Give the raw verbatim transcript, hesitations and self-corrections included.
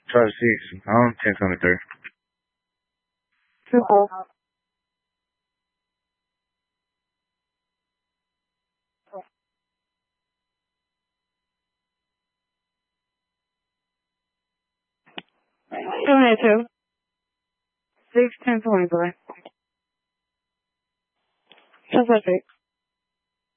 Charge six. I'm ten seventy-three. Two four. Two nine two. Six ten twenty three. Two four six.